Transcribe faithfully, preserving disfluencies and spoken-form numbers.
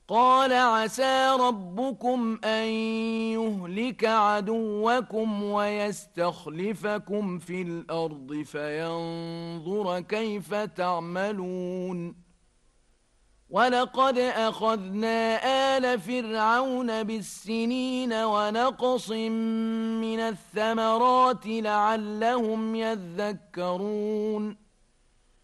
قال عسى ربكم أن يهلك عدوكم ويستخلفكم في الأرض فينظر كيف تعملون ولقد أخذنا آل فرعون بالسنين ونقص من الثمرات لعلهم يذكرون